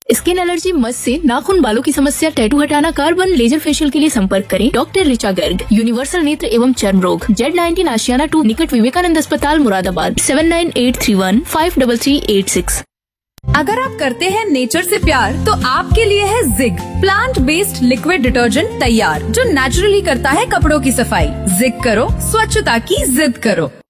Skin allergy, मस से नाखून, बालों की समस्या, टैटू हटाना, कार्बन लेजर फेशियल के लिए संपर्क करें डॉक्टर ऋचा गर्ग, यूनिवर्सल नेत्र एवं चर्म रोग, Z19 आशियाना 2 निकट विवेकानंद अस्पताल मुरादाबाद, 7983153386। अगर आप करते हैं नेचर से प्यार तो आपके लिए है zig plant based liquid detergent तैयार, जो नेचुरली करता है कपड़ों की सफाई। जिग करो, स्वच्छता की जिद करो।